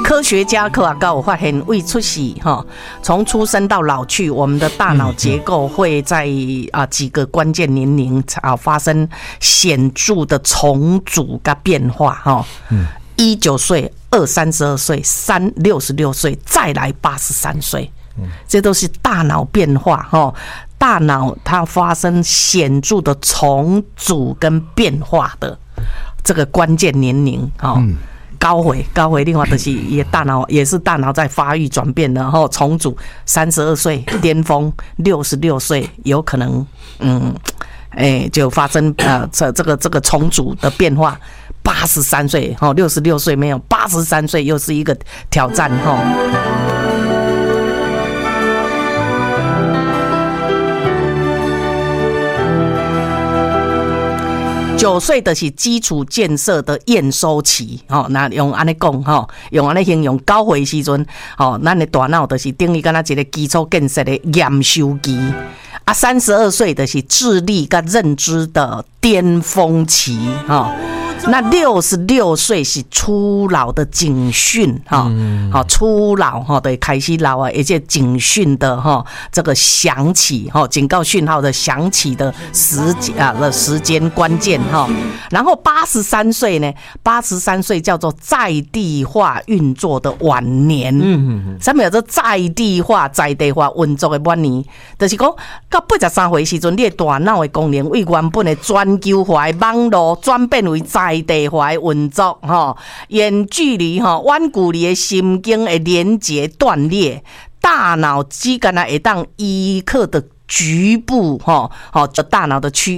科学家科学家有发现，未出世哈，从出生到老去，我们的大脑结构会在几个关键年龄发生显著的重组跟变化哈。19岁、32岁、66岁，再来83岁，这都是大脑变化哈。大脑它发生显著的重组跟变化的这个关键年龄哈。高回，另外就是也大脑也是大脑在发育转变的，然后重组。32岁巅峰，66岁有可能就发生这个重组的变化。83岁66岁没有，83岁又是一个挑战哈。9岁就是基础建设的验收期，那用安尼讲，用安尼形容高回时阵，咱的大脑就是等于敢若一个基础建设的验收期。32岁就是智力跟认知的巅峰期，那66岁是初老的警讯，初老的开始老而且警讯的这个响起，警告讯号的响起的时间关键，然后83岁呢，83岁叫做在地化运作的晚年，什么叫做在地化运作的晚年？就是讲到83岁时阵，你的大脑的功能为原本的全球化的网络转变为在地化的运作，远距离远距离的神经的连接断裂，大脑只敢会当依靠的局部大脑的区